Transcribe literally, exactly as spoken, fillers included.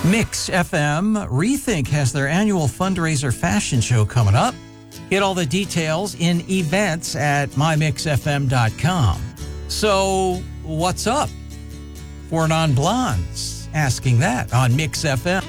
Mix F M Rethink has their annual fundraiser fashion show coming up. Get all the details in events at my mix f m dot com. So, what's up? Four Non-Blondes asking that on Mix F M.